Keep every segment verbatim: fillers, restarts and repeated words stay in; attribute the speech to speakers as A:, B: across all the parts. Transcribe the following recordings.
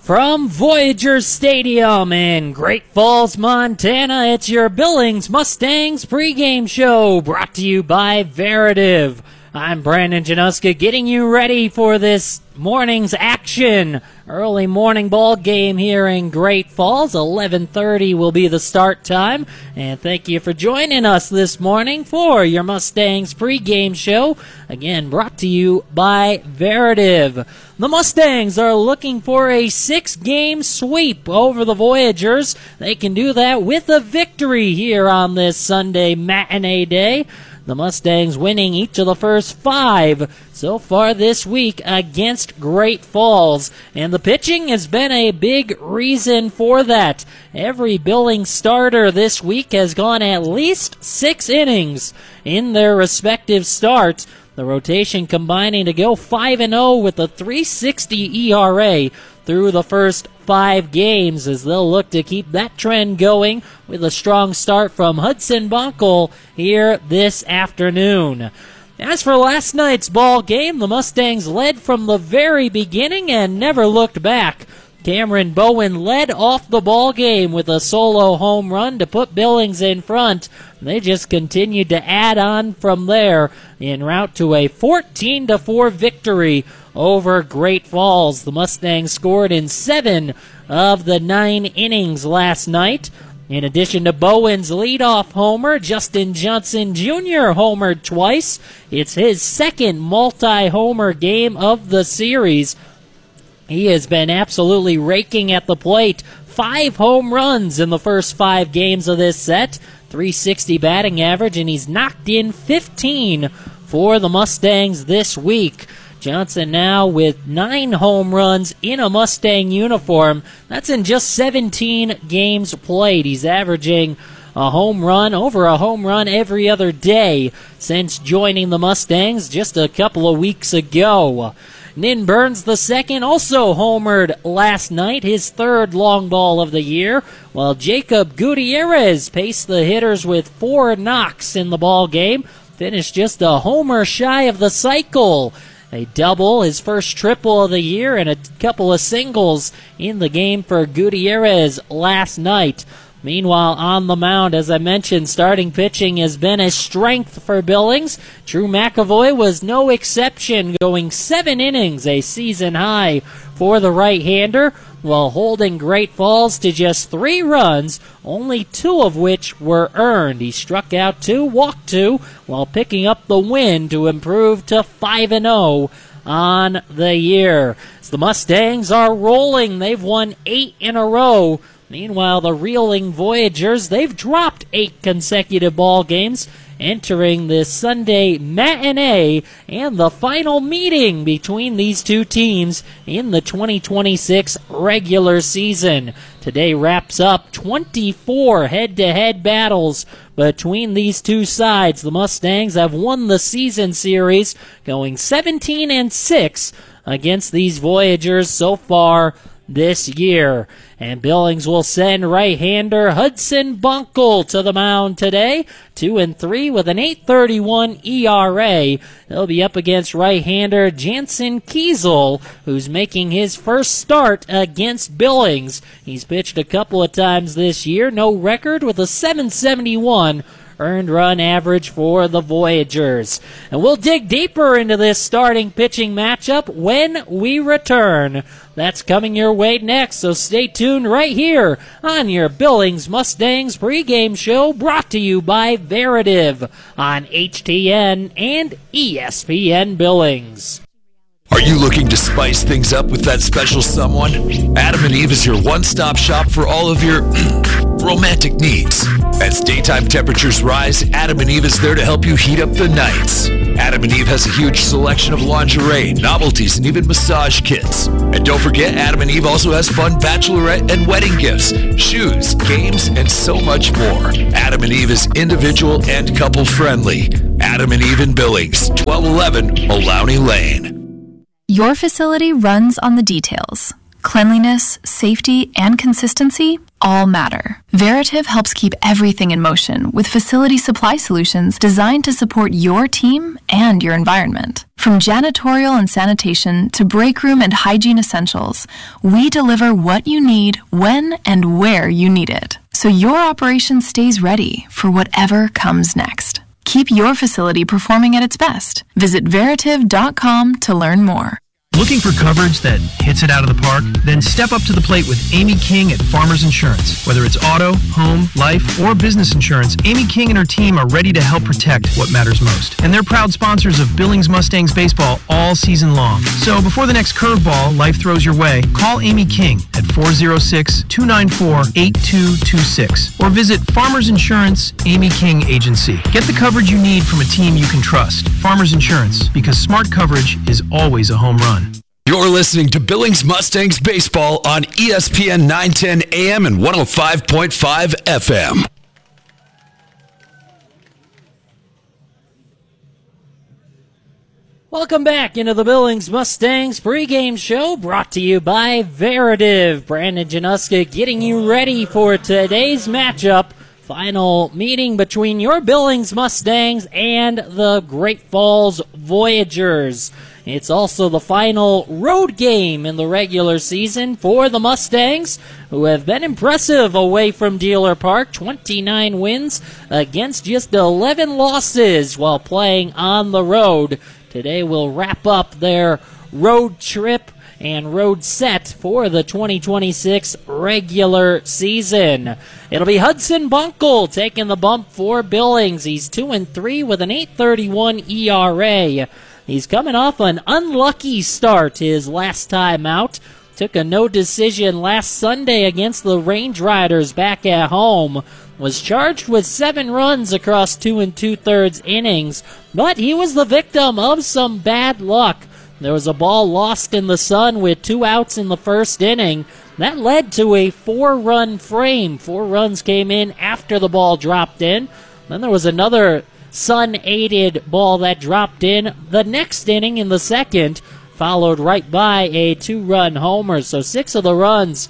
A: From Voyager Stadium in Great Falls, Montana, it's your Billings Mustangs pregame show brought to you by Veritiv. I'm Brandon Januska getting you ready for this morning's action. Early morning ball game here in Great Falls. eleven thirty will be the start time. And thank you for joining us this morning for your Mustangs pregame show. Again, brought to you by Veritiv. The Mustangs are looking for a six-game sweep over the Voyagers. They can do that with a victory here on this Sunday matinee day. The Mustangs winning each of the first five so far this week against Great Falls. And the pitching has been a big reason for that. Every Billings starter this week has gone at least six innings in their respective starts. The rotation combining to go five and oh with a three sixty E R A through the first five games, as they'll look to keep that trend going with a strong start from Hudson Bunkle here this afternoon. As for last night's ball game, the Mustangs led from the very beginning and never looked back. Cameron Bowen led off the ball game with a solo home run to put Billings in front. They just continued to add on from there en route to a fourteen to four victory over Great Falls. The Mustangs scored in seven of the nine innings last night. In addition to Bowen's leadoff homer, Justin Johnson Junior homered twice. It's his second multi-homer game of the series. He has been absolutely raking at the plate. Five home runs in the first five games of this set. three sixty batting average, and he's knocked in fifteen for the Mustangs this week. Johnson now with nine home runs in a Mustang uniform. That's in just seventeen games played. He's averaging a home run, over a home run every other day since joining the Mustangs just a couple of weeks ago. Nin Burns the second also homered last night, his third long ball of the year, while Jacob Gutierrez paced the hitters with four knocks in the ball game, finished just a homer shy of the cycle. A double, his first triple of the year, and a couple of singles in the game for Gutierrez last night. Meanwhile, on the mound, as I mentioned, starting pitching has been a strength for Billings. Drew McAvoy was no exception, going seven innings, a season high for the right-hander, while holding Great Falls to just three runs, only two of which were earned. He struck out two, walked two, while picking up the win to improve to five and oh on the year. As the Mustangs are rolling, they've won eight in a row. Meanwhile, the reeling Voyagers, they've dropped eight consecutive ball games, entering this Sunday matinee and the final meeting between these two teams in the twenty twenty-six regular season. Today wraps up twenty-four head-to-head battles between these two sides. The Mustangs have won the season series, going seventeen and six against these Voyagers so far this year. And Billings will send right-hander Hudson Bunkle to the mound today. Two and three with an eight thirty-one E R A. He'll be up against right-hander Jansen Kiesel, who's making his first start against Billings. He's pitched a couple of times this year. No record with a seven seventy-one earned run average for the Voyagers. And we'll dig deeper into this starting pitching matchup when we return. That's coming your way next, so stay tuned right here on your Billings Mustangs pregame show, brought to you by Veritiv on H T N and E S P N Billings.
B: Are you looking to spice things up with that special someone? Adam and Eve is your one-stop shop for all of your romantic needs. As daytime temperatures rise, Adam and Eve is there to help you heat up the nights. Adam and Eve has a huge selection of lingerie, novelties, and even massage kits. And don't forget, Adam and Eve also has fun bachelorette and wedding gifts, shoes, games, and so much more. Adam and Eve is individual and couple-friendly. Adam and Eve in Billings, twelve eleven Maloney Lane.
C: Your facility runs on the details. cleanliness, safety, and consistency all matter. Veritiv helps keep everything in motion with facility supply solutions designed to support your team and your environment. From janitorial and sanitation to break room and hygiene essentials, we deliver what you need when and where you need it, so your operation stays ready for whatever comes next. Keep your facility performing at its best. Visit Veritiv dot com to learn more.
D: Looking for coverage that hits it out of the park? Then step up to the plate with Amy King at Farmers Insurance. Whether it's auto, home, life, or business insurance, Amy King and her team are ready to help protect what matters most. And they're proud sponsors of Billings Mustangs baseball all season long. So before the next curveball life throws your way, call Amy King at four oh six, two nine four, eight two two six or visit Farmers Insurance Amy King Agency. Get the coverage you need from a team you can trust. Farmers Insurance, because smart coverage is always a home run.
B: You're listening to Billings Mustangs Baseball on E S P N nine ten A M and one oh five point five F M.
A: Welcome back into the Billings Mustangs pregame show, brought to you by Veritiv. Brandon Januska getting you ready for today's matchup. Final meeting between your Billings Mustangs and the Great Falls Voyagers. It's also the final road game in the regular season for the Mustangs, who have been impressive away from Dealer Park. twenty-nine wins against just eleven losses while playing on the road. Today we'll wrap up their road trip and road set for the twenty twenty-six regular season. It'll be Hudson Bunkle taking the bump for Billings. He's two and three with an eight thirty-one E R A. He's coming off an unlucky start his last time out. Took a no decision last Sunday against the Range Riders back at home. Was charged with seven runs across two and two-thirds innings, but he was the victim of some bad luck. There was a ball lost in the sun with two outs in the first inning. That led to a four-run frame. Four runs came in after the ball dropped in. Then there was another sun-aided ball that dropped in the next inning in the second, followed right by a two-run homer. So six of the runs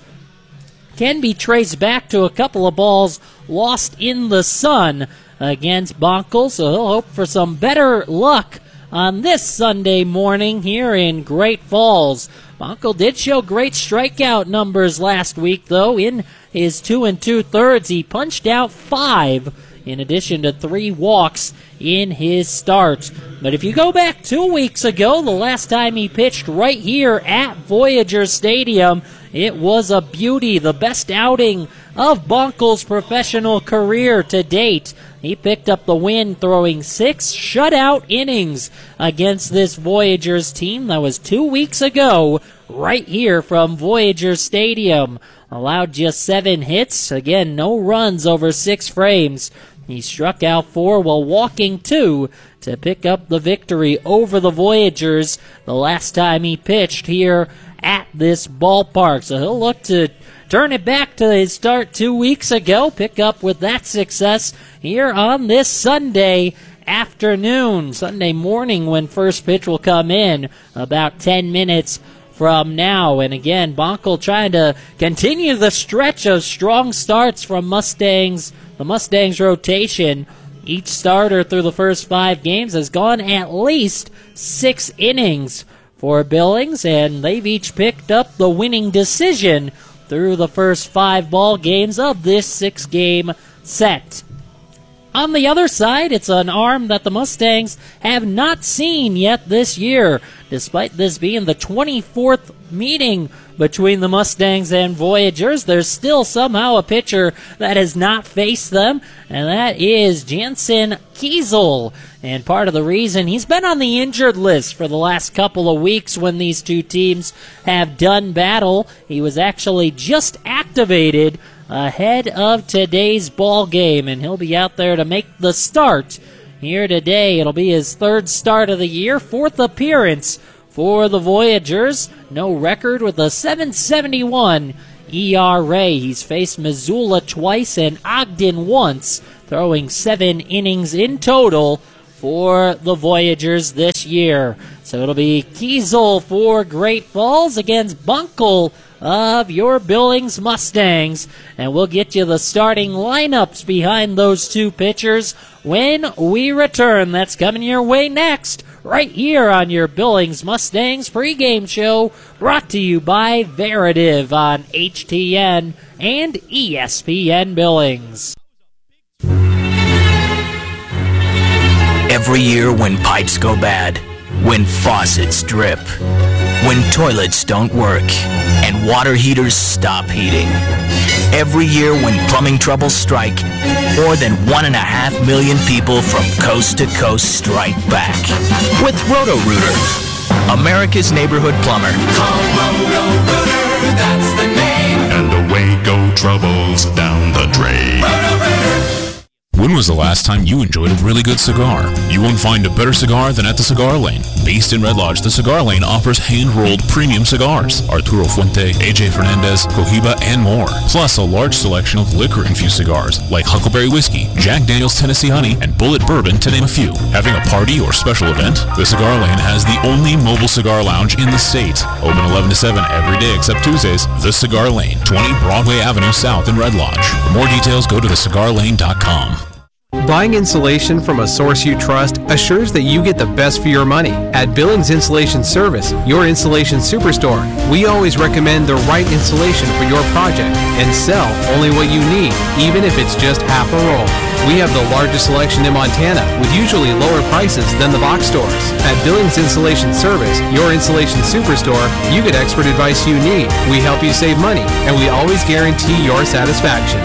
A: can be traced back to a couple of balls lost in the sun against Bonkel. So he'll hope for some better luck on this Sunday morning here in Great Falls. Bonkel did show great strikeout numbers last week, though. In his two and two-thirds, he punched out five, in addition to three walks in his start. But if you go back two weeks ago, the last time he pitched right here at Voyager Stadium, it was a beauty, the best outing of Bonkel's professional career to date. He picked up the win throwing six shutout innings against this Voyagers team. That was two weeks ago, right here from Voyager Stadium. Allowed just seven hits. Again, no runs over six frames. He struck out four while walking two to pick up the victory over the Voyagers the last time he pitched here at this ballpark. So he'll look to turn it back to his start two weeks ago, pick up with that success here on this Sunday afternoon, Sunday morning, when first pitch will come in about ten minutes from now. And again, Bonkel trying to continue the stretch of strong starts from Mustangs, the Mustangs rotation. Each starter through the first five games has gone at least six innings for Billings, and they've each picked up the winning decision through the first five ball games of this six-game set. On the other side, it's an arm that the Mustangs have not seen yet this year. Despite this being the twenty-fourth meeting between the Mustangs and Voyagers, there's still somehow a pitcher that has not faced them, and that is Jansen Kiesel. And part of the reason, he's been on the injured list for the last couple of weeks when these two teams have done battle. He was actually just activated ahead of today's ball game, and he'll be out there to make the start here today. It'll be his third start of the year, fourth appearance for the Voyagers. No record with a seven seventy-one E R A. He's faced Missoula twice and Ogden once, throwing seven innings in total for the Voyagers this year. So it'll be Kiesel for Great Falls against Bunkel of your Billings Mustangs. And we'll get you the starting lineups behind those two pitchers when we return. That's coming your way next, right here on your Billings Mustangs pregame show, brought to you by Veritiv on H T N and E S P N Billings.
E: Every year when pipes go bad, when faucets drip, when toilets don't work, and water heaters stop heating. Every year when plumbing troubles strike, more than one and a half million people from coast to coast strike back. With Roto-Rooter, America's neighborhood plumber.
F: Call Roto-Rooter, that's the name.
G: And away go troubles down the drain.
F: Roto-Rooter.
H: When was the last time you enjoyed a really good cigar? You won't find a better cigar than at the Cigar Lane. Based in Red Lodge, the Cigar Lane offers hand-rolled premium cigars, Arturo Fuente, A J Fernandez, Cohiba, and more. Plus a large selection of liquor-infused cigars like Huckleberry Whiskey, Jack Daniel's Tennessee Honey, and Bullet Bourbon, to name a few. Having a party or special event? The Cigar Lane has the only mobile cigar lounge in the state. Open eleven to seven every day except Tuesdays. The Cigar Lane, twenty Broadway Avenue South in Red Lodge. For more details, go to the cigar lane dot com.
D: Buying insulation from a source you trust assures that you get the best for your money. At Billings Insulation Service, your insulation superstore, we always recommend the right insulation for your project and sell only what you need, even if it's just half a roll. We have the largest selection in Montana with usually lower prices than the box stores. At Billings Insulation Service, your insulation superstore, you get expert advice you need. We help you save money, and we always guarantee your satisfaction.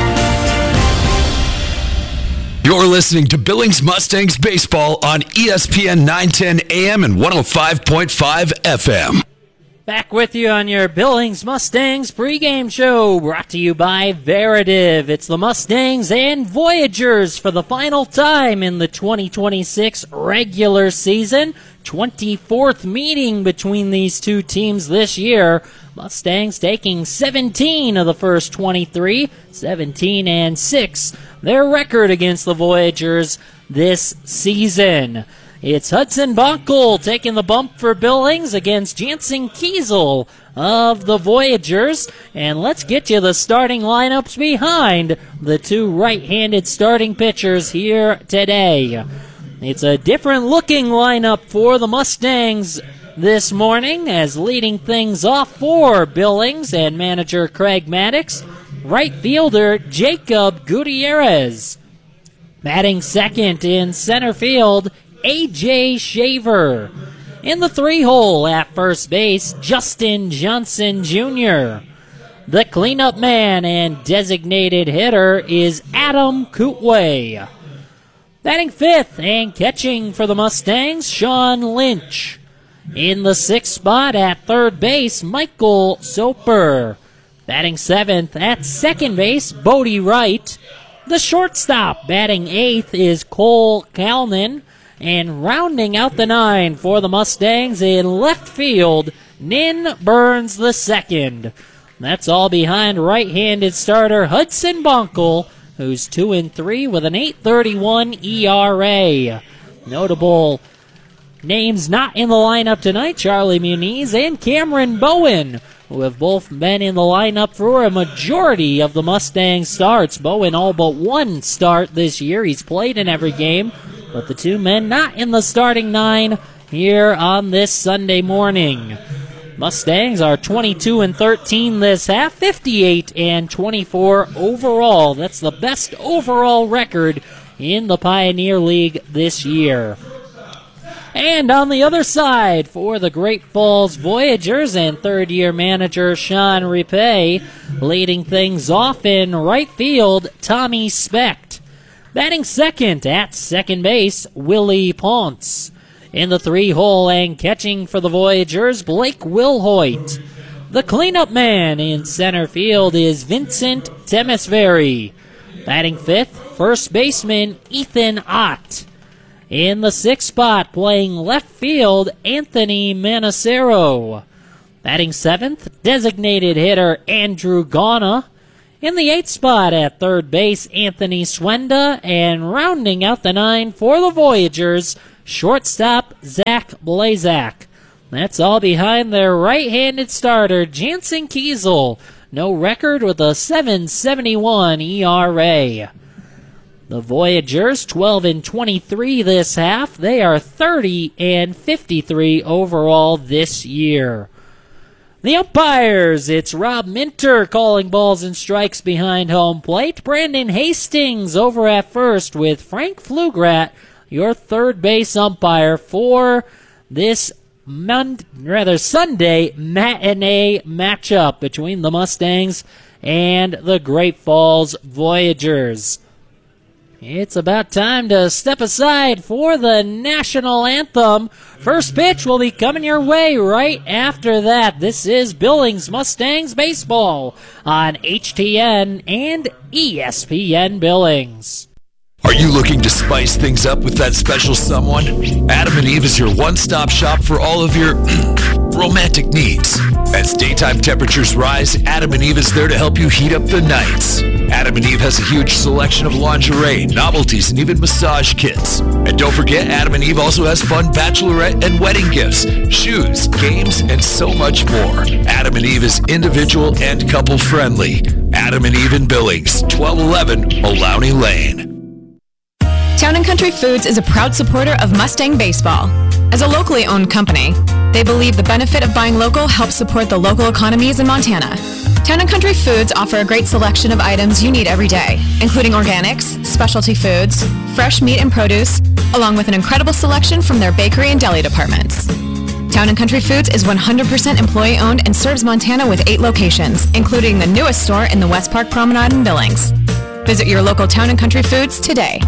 B: You're listening to Billings Mustangs Baseball on E S P N nine ten A M and one oh five point five F M.
A: Back with you on your Billings Mustangs pregame show, brought to you by Veritiv. It's the Mustangs and Voyagers for the final time in the twenty twenty-six regular season. twenty-fourth meeting between these two teams this year. Mustangs taking seventeen of the first twenty-three, seventeen and six. Their record against the Voyagers this season. It's Hudson Bonkel taking the bump for Billings against Jansen Kiesel of the Voyagers. And let's get you the starting lineups behind the two right-handed starting pitchers here today. It's a different looking lineup for the Mustangs this morning, as leading things off for Billings and manager Craig Maddox, right fielder Jacob Gutierrez. Batting second in center field, A J Shaver. In the three-hole at first base, Justin Johnson Junior The cleanup man and designated hitter is Adam Kootway. Batting fifth and catching for the Mustangs, Sean Lynch. In the sixth spot at third base, Michael Soper. Batting seventh at second base, Bodie Wright. The shortstop batting eighth is Cole Kalnin. And rounding out the nine for the Mustangs in left field, Nin Burns the second. That's all behind right-handed starter Hudson Bonkel, who's two and three with an eight thirty-one E R A. Notable names not in the lineup tonight, Charlie Muniz and Cameron Bowen, who have both been in the lineup for a majority of the Mustangs starts. Bowen all but one start this year. He's played in every game, but the two men not in the starting nine here on this Sunday morning. Mustangs are twenty-two and thirteen this half, fifty-eight and twenty-four overall. That's the best overall record in the Pioneer League this year. And on the other side, for the Great Falls Voyagers and third-year manager Sean Ripe, leading things off in right field, Tommy Specht. Batting second at second base, Willie Ponce. In the three-hole and catching for the Voyagers, Blake Wilhoit. The cleanup man in center field is Vincent Temesveri. Batting fifth, first baseman Ethan Ott. In the sixth spot, playing left field, Anthony Manacero. Batting seventh, designated hitter Andrew Gana. In the eighth spot at third base, Anthony Swenda. And rounding out the nine for the Voyagers, shortstop Zach Blazak. That's all behind their right-handed starter, Jansen Kiesel. No record with a seven seventy-one E R A. The Voyagers, twelve and twenty-three this half. They are thirty and fifty-three overall this year. The umpires, it's Rob Minter calling balls and strikes behind home plate. Brandon Hastings over at first with Frank Flugrat, your third base umpire for this Monday, rather Sunday matinee matchup between the Mustangs and the Great Falls Voyagers. It's about time to step aside for the national anthem. First pitch will be coming your way right after that. This is Billings Mustangs baseball on H T N and E S P N Billings.
B: Are you looking to spice things up with that special someone? Adam and Eve is your one-stop shop for all of your romantic needs. As daytime temperatures rise, Adam and Eve is there to help you heat up the nights. Adam and Eve has a huge selection of lingerie, novelties, and even massage kits. And don't forget, Adam and Eve also has fun bachelorette and wedding gifts, shoes, games, and so much more. Adam and Eve is individual and couple-friendly. Adam and Eve in Billings, twelve eleven Olaunee Lane.
I: Town and Country Foods is a proud supporter of Mustang Baseball. As a locally owned company, they believe the benefit of buying local helps support the local economies in Montana. Town and Country Foods offer a great selection of items you need every day, including organics, specialty foods, fresh meat and produce, along with an incredible selection from their bakery and deli departments. Town and Country Foods is one hundred percent employee-owned and serves Montana with eight locations, including the newest store in the West Park Promenade in Billings. Visit your local Town and Country Foods today.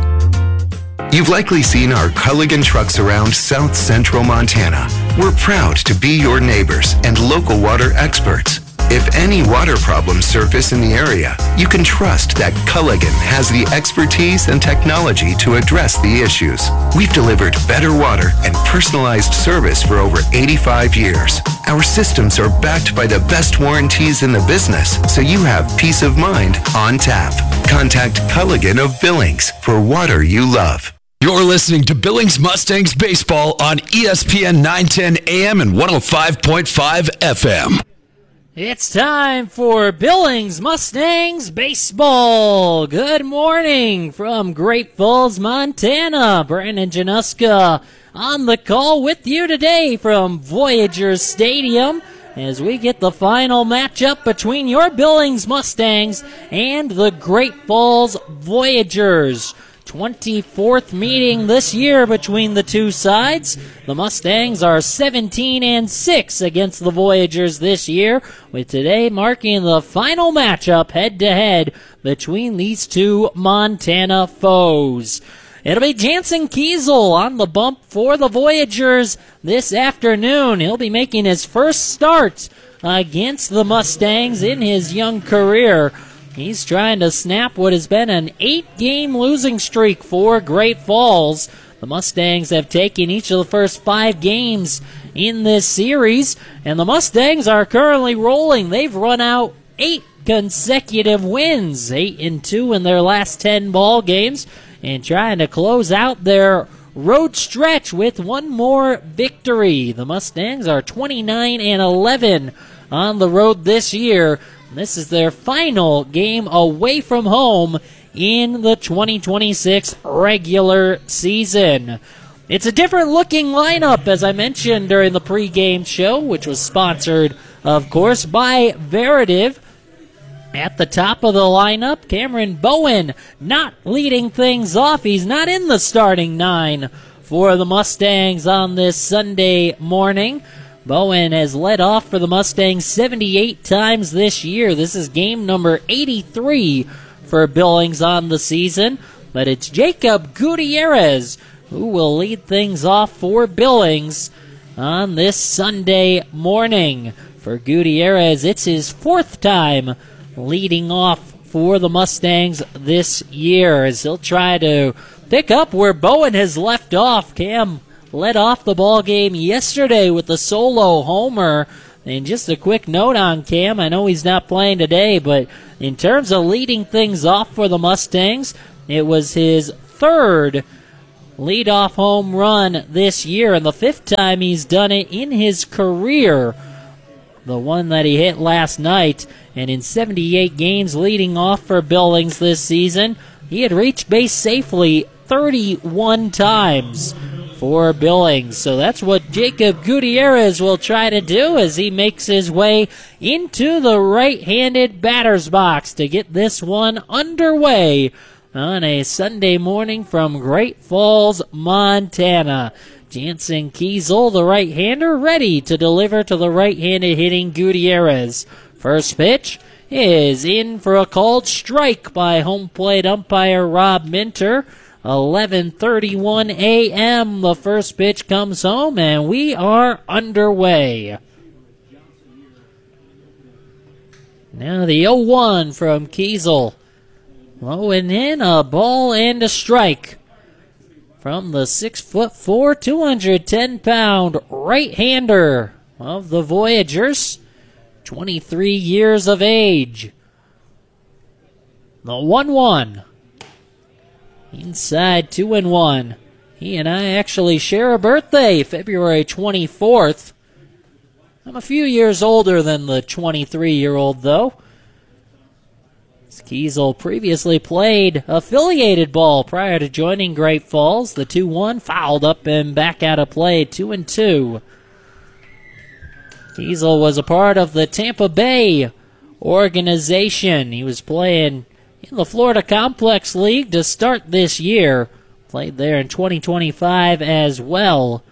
J: You've likely seen our Culligan trucks around South Central Montana. We're proud to be your neighbors and local water experts. If any water problems surface in the area, you can trust that Culligan has the expertise and technology to address the issues. We've delivered better water and personalized service for over eighty-five years. Our systems are backed by the best warranties in the business, so you have peace of mind on tap. Contact Culligan of Billings for water you love.
B: You're listening to Billings Mustangs Baseball on E S P N nine ten A M and one oh five point five F M.
A: It's time for Billings Mustangs Baseball. Good morning from Great Falls, Montana. Brandon Januska on the call with you today from Voyager Stadium as we get the final matchup between your Billings Mustangs and the Great Falls Voyagers. twenty-fourth meeting this year between the two sides. The Mustangs are seventeen and six against the Voyagers this year, with today marking the final matchup head-to-head between these two Montana foes. It'll be Jansen Kiesel on the bump for the Voyagers this afternoon. He'll be making his first start against the Mustangs in his young career. He's trying to snap what has been an eight-game losing streak for Great Falls. The Mustangs have taken each of the first five games in this series, and the Mustangs are currently rolling. They've run out eight consecutive wins, eight and two in their last ten ball games, and trying to close out their road stretch with one more victory. The Mustangs are twenty-nine and eleven on the road this year. This is their final game away from home in the twenty twenty-six regular season. It's a different looking lineup, as I mentioned during the pregame show, which was sponsored, of course, by Veritiv. At the top of the lineup, Cameron Bowen not leading things off. He's not in the starting nine for the Mustangs on this Sunday morning. Bowen has led off for the Mustangs seventy-eight times this year. This is game number eighty-three for Billings on the season. But it's Jacob Gutierrez who will lead things off for Billings on this Sunday morning. For Gutierrez, it's his fourth time leading off for the Mustangs this year, as he'll try to pick up where Bowen has left off. Cam led off the ball game yesterday with a solo homer. And just a quick note on Cam, I know he's not playing today, but in terms of leading things off for the Mustangs, it was his third leadoff home run this year, and the fifth time he's done it in his career. The one that he hit last night, and in seventy-eight games leading off for Billings this season, he had reached base safely thirty-one times for Billings. So that's what Jacob Gutierrez will try to do as he makes his way into the right-handed batter's box to get this one underway on a Sunday morning from Great Falls, Montana. Jansen Kiesel, the right-hander, ready to deliver to the right-handed hitting Gutierrez. First pitch is in for a called strike by home plate umpire Rob Minter. eleven thirty-one a.m. The first pitch comes home, and we are underway. Now the oh one from Kiesel. Low and in, a ball and a strike from the six foot four, two hundred ten pound right-hander of the Voyagers, twenty-three years of age. The one one. Inside two and one. He and I actually share a birthday, February twenty-fourth. I'm a few years older than the twenty-three-year-old, though. Kiesel previously played affiliated ball prior to joining Great Falls. The two one fouled up and back out of play, two and two. Kiesel was a part of the Tampa Bay organization. He was playing in the Florida Complex League to start this year. Played there in twenty twenty-five as well.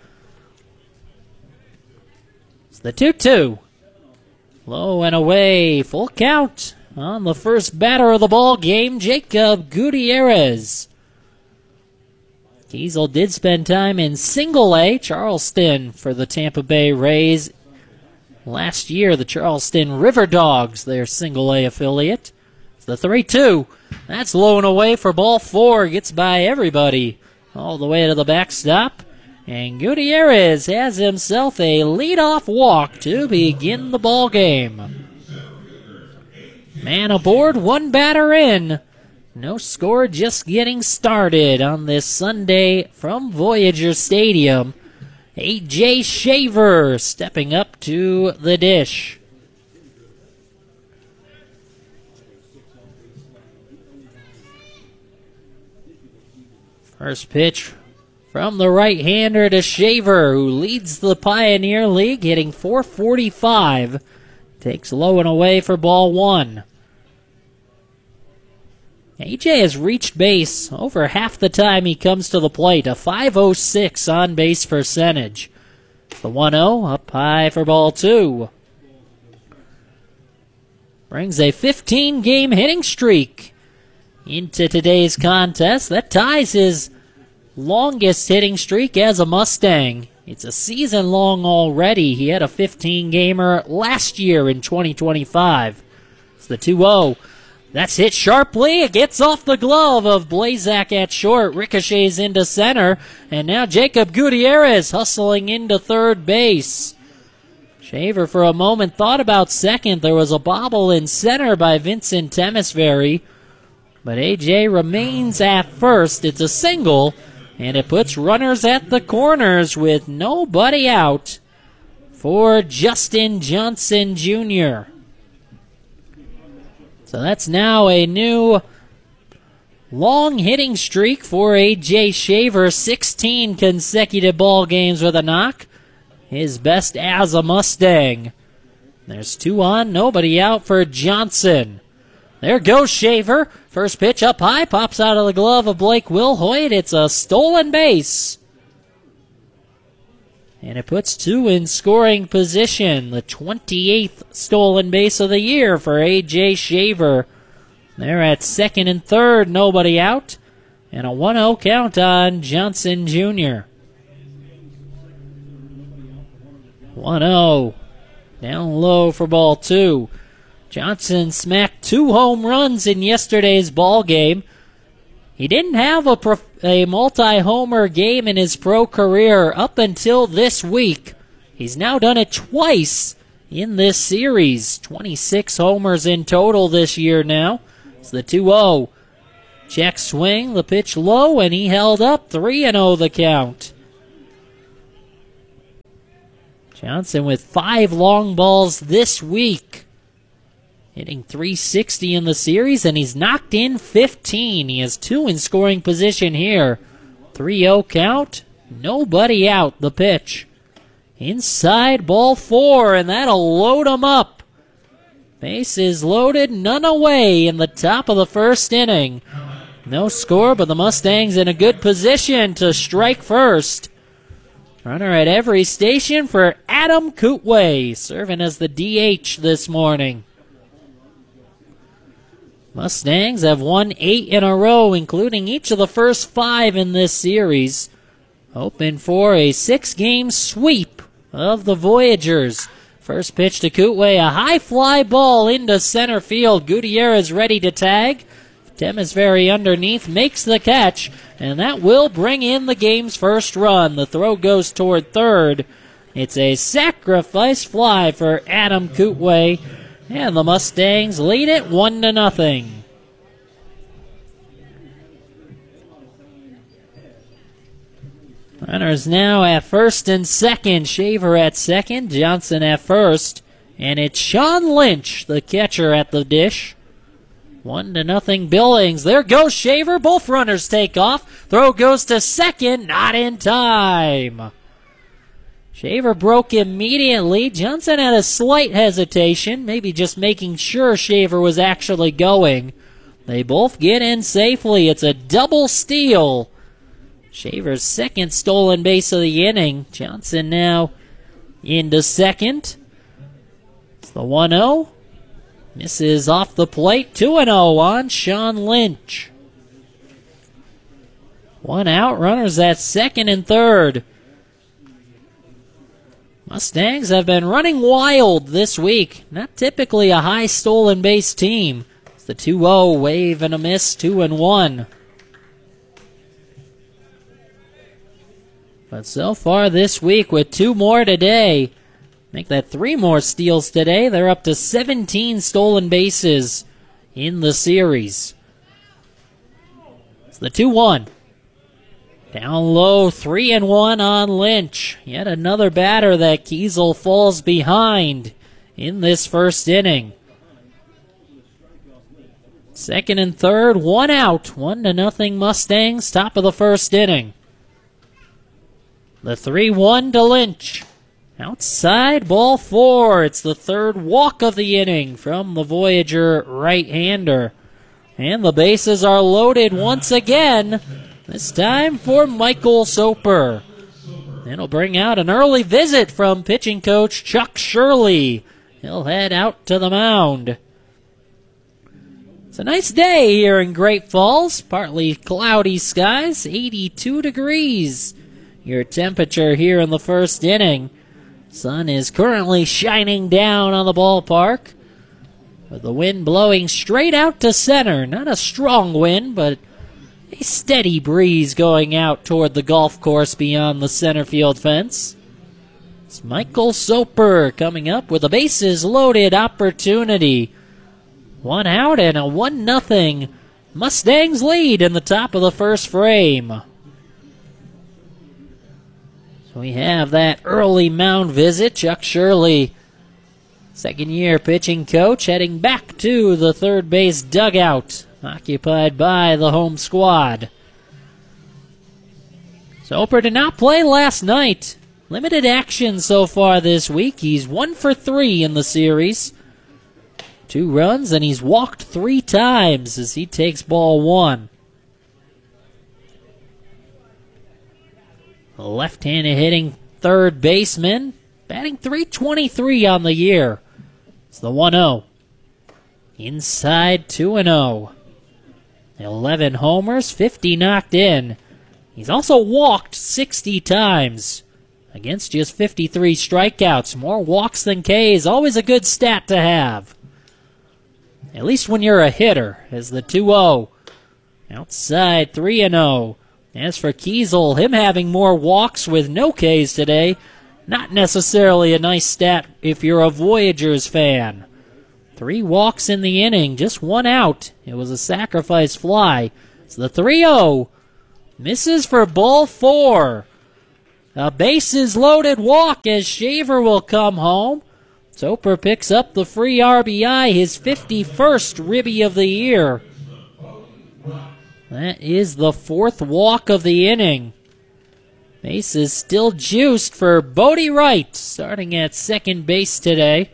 A: It's the two two. Low and away, full count on the first batter of the ball game, Jacob Gutierrez. Kiesel did spend time in Single A, Charleston, for the Tampa Bay Rays. Last year, the Charleston River Dogs, their Single A affiliate. It's the three two. That's low and away for ball four. Gets by everybody all the way to the backstop. And Gutierrez has himself a leadoff walk to begin the ball game. Man aboard, one batter in. No score, just getting started on this Sunday from Voyager Stadium. A J Shaver stepping up to the dish. First pitch from the right-hander to Shaver, who leads the Pioneer League, hitting four forty-five. Takes low and away for ball one. A J has reached base over half the time he comes to the plate, a five oh six on-base percentage. The one oh up high for ball two. Brings a fifteen-game hitting streak into today's contest. That ties his longest hitting streak as a Mustang. It's a season long already. He had a fifteen-gamer last year in twenty twenty-five. It's the two oh. That's hit sharply. It gets off the glove of Blazak at short. Ricochets into center. And now Jacob Gutierrez hustling into third base. Shaver for a moment thought about second. There was a bobble in center by Vincent Temesbury. But A J remains at first. It's a single. And it puts runners at the corners with nobody out for Justin Johnson Junior So that's now a new long hitting streak for A J Shaver. sixteen consecutive ball games with a knock. His best as a Mustang. There's two on, nobody out for Johnson. There goes Shaver. First pitch up high, pops out of the glove of Blake Wilhoit. It's a stolen base. And it puts two in scoring position. The twenty-eighth stolen base of the year for A J Shaver. They're at second and third, nobody out. And a one oh count on Johnson Junior one oh. Down low for ball two. Johnson smacked two home runs in yesterday's ball game. He didn't have a, prof- a multi-homer game in his pro career up until this week. He's now done it twice in this series. twenty-six homers in total this year now. It's the two oh. Check swing, the pitch low, and he held up. three and oh the count. Johnson with five long balls this week. Hitting three sixty in the series, and he's knocked in fifteen. He has two in scoring position here. three oh count. Nobody out. The pitch. Inside, ball four, and that'll load him up. Bases loaded, none away in the top of the first inning. No score, but the Mustangs in a good position to strike first. Runner at every station for Adam Kootway, serving as the D H this morning. Mustangs have won eight in a row, including each of the first five in this series. Hoping for a six-game sweep of the Voyagers. First pitch to Kootway, a high fly ball into center field. Gutierrez ready to tag. Temesbury underneath makes the catch, and that will bring in the game's first run. The throw goes toward third. It's a sacrifice fly for Adam Kootway, and the Mustangs lead it one to nothing. Runners now at first and second. Shaver at second, Johnson at first, and it's Sean Lynch, the catcher, at the dish. One to nothing Billings. There goes Shaver. Both runners take off. Throw goes to second. Not in time. Shaver broke immediately. Johnson had a slight hesitation, maybe just making sure Shaver was actually going. They both get in safely. It's a double steal. Shaver's second stolen base of the inning. Johnson now into second. It's the one oh. Misses off the plate. two and oh on Sean Lynch. One out. Runners at second and third. Mustangs have been running wild this week. Not typically a high stolen base team. It's the two oh, wave and a miss, two and one. But so far this week, with two more today, make that three more steals today, they're up to seventeen stolen bases in the series. It's the two one. Down low, three and one on Lynch. Yet another batter that Kiesel falls behind in this first inning. Second and third, one out. One to nothing Mustangs, top of the first inning. The three one to Lynch. Outside, ball four. It's the third walk of the inning from the Voyager right-hander. And the bases are loaded once again. This time for Michael Soper. It'll bring out an early visit from pitching coach Chuck Shirley. He'll head out to the mound. It's a nice day here in Great Falls. Partly cloudy skies, eighty-two degrees. Your temperature here in the first inning. Sun is currently shining down on the ballpark, with the wind blowing straight out to center. Not a strong wind, but a steady breeze going out toward the golf course beyond the center field fence. It's Michael Soper coming up with a bases loaded opportunity. One out and a one nothing Mustangs lead in the top of the first frame. So we have that early mound visit. Chuck Shirley, second year pitching coach, heading back to the third base dugout, occupied by the home squad. Soper did not play last night. Limited action so far this week. He's one for three in the series. Two runs, and he's walked three times as he takes ball one. The left-handed hitting third baseman, batting three twenty-three on the year. It's the one oh. Inside, two and oh. eleven homers, fifty knocked in. He's also walked sixty times against just fifty-three strikeouts. More walks than Ks, always a good stat to have. At least when you're a hitter, as the two oh. Outside, three and oh. As for Kiesel, him having more walks with no Ks today, not necessarily a nice stat if you're a Voyagers fan. Three walks in the inning, just one out. It was a sacrifice fly. It's the three oh. Misses for ball four. A bases loaded walk as Shaver will come home. Soper picks up the free R B I, his fifty-first ribby of the year. That is the fourth walk of the inning. Base is still juiced for Bodie Wright, starting at second base today.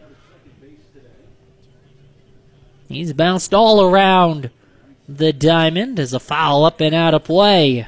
A: He's bounced all around the diamond as a foul up and out of play.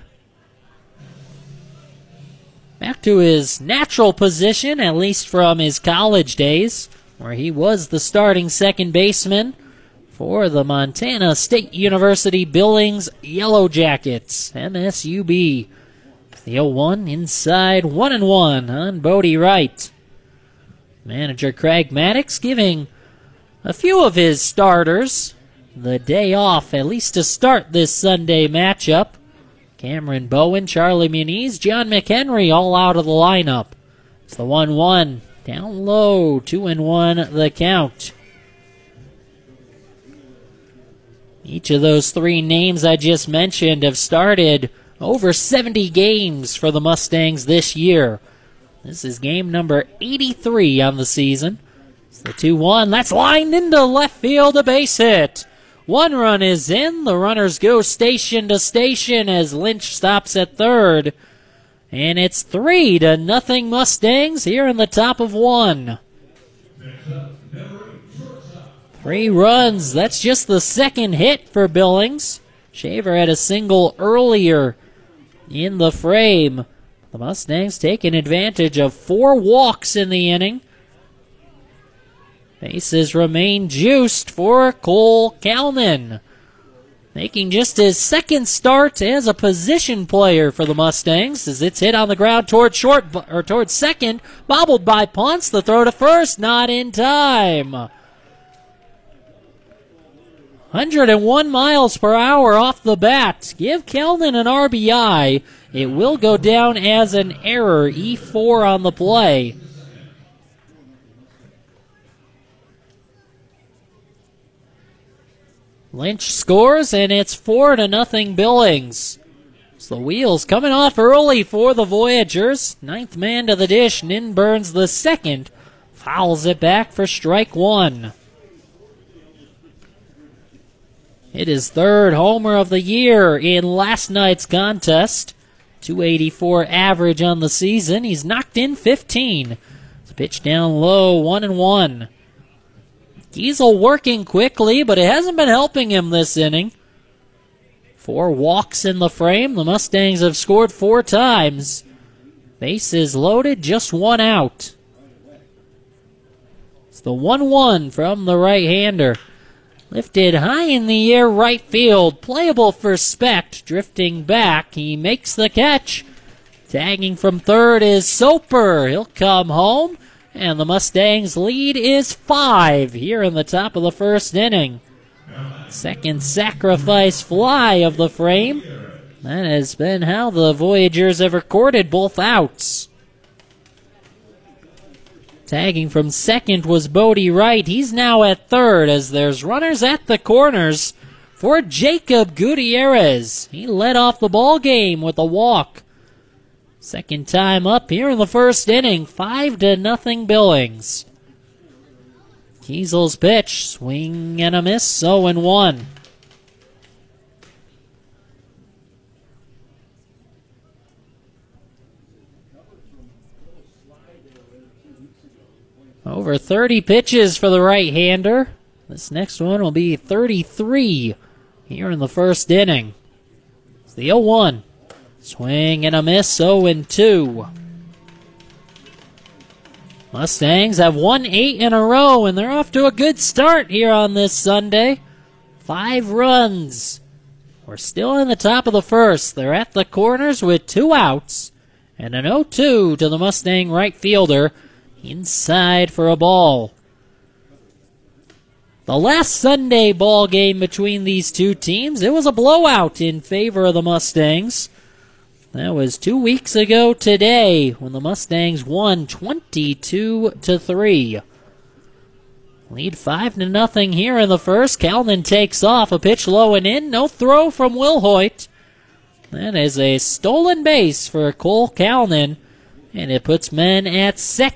A: Back to his natural position, at least from his college days, where he was the starting second baseman for the Montana State University Billings Yellow Jackets, M S U B. The oh one inside, one and one on Bodie Wright. Manager Craig Maddox giving a few of his starters the day off, at least to start this Sunday matchup. Cameron Bowen, Charlie Muniz, John McHenry all out of the lineup. It's the one one. Down low, two and one the count. Each of those three names I just mentioned have started over seventy games for the Mustangs this year. This is game number eighty-three on the season. It's the two one. That's lined into left field, a base hit. One run is in. The runners go station to station as Lynch stops at third. And it's three to nothing Mustangs here in the top of one. Three runs. That's just the second hit for Billings. Shaver had a single earlier in the frame. The Mustangs taking advantage of four walks in the inning. Bases remain juiced for Cole Kalman, making just his second start as a position player for the Mustangs as it's hit on the ground towards short or towards second, bobbled by Ponce. The throw to first, not in time. one hundred one miles per hour off the bat. Give Kalman an R B I. It will go down as an error. E four on the play. Lynch scores, and it's four to nothing Billings. So the wheels coming off early for the Voyagers. Ninth man to the dish. Nin Burns the second. Fouls it back for strike one. Hit his third homer of the year in last night's contest. two eighty-four average on the season. He's knocked in fifteen. It's pitched down low, one and one. Giesel working quickly, but it hasn't been helping him this inning. Four walks in the frame. The Mustangs have scored four times. Bases loaded, just one out. It's the one one from the right-hander. Lifted high in the air right field. Playable for Specht. Drifting back. He makes the catch. Tagging from third is Soper. He'll come home. And the Mustangs' lead is five here in the top of the first inning. Second sacrifice fly of the frame. That has been how the Voyagers have recorded both outs. Tagging from second was Bodie Wright. He's now at third as there's runners at the corners for Jacob Gutierrez. He led off the ball game with a walk. Second time up here in the first inning, five to nothing Billings. Kiesel's pitch, swing and a miss, oh and one. Over thirty pitches for the right-hander. This next one will be thirty-three here in the first inning. It's the oh one. Swing and a miss, oh and two. Mustangs have won eight in a row, and they're off to a good start here on this Sunday. Five runs. We're still in the top of the first. They're at the corners with two outs, and an oh two to the Mustang right fielder. Inside for a ball. The last Sunday ball game between these two teams, it was a blowout in favor of the Mustangs. That was two weeks ago today when the Mustangs won twenty-two to three. Lead five to nothing here in the first. Kalnin takes off. A pitch low and in. No throw from Wilhoit. That is a stolen base for Cole Kalnin. And it puts men at second.